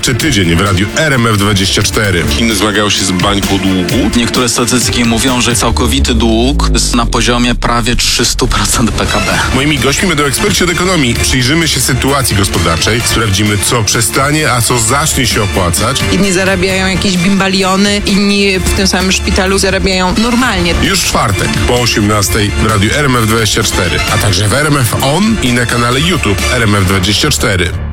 Gospodarczy Tydzień w radiu RMF24. Chiny zmagają się z bańką długu. Niektóre statystyki mówią, że całkowity dług jest na poziomie prawie 300% PKB. Moimi gośćmi będą eksperci od ekonomii. Przyjrzymy się sytuacji gospodarczej, sprawdzimy, co przestanie, a co zacznie się opłacać. Jedni zarabiają jakieś bimbaliony, inni w tym samym szpitalu zarabiają normalnie. Już w czwartek po 18 w radiu RMF24, a także w RMF On i na kanale YouTube RMF24.